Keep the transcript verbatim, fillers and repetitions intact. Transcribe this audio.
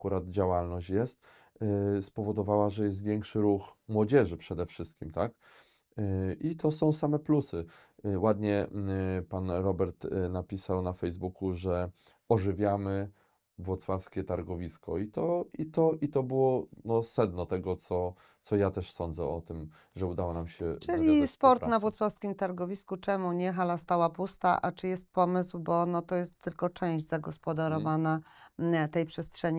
akurat działalność jest, y, spowodowała, że jest większy ruch młodzieży przede wszystkim, tak? Y, I to są same plusy. Y, Ładnie y, pan Robert y, napisał na Facebooku, że ożywiamy włocławskie targowisko. I to, i to, i to było no, sedno tego, co, co ja też sądzę o tym, że udało nam się Czyli nawiązać sport na współpracę. włocławskim targowisku, czemu nie? Hala stała pusta, a czy jest pomysł, bo no to jest tylko część Mm. zagospodarowana mm, tej przestrzeni.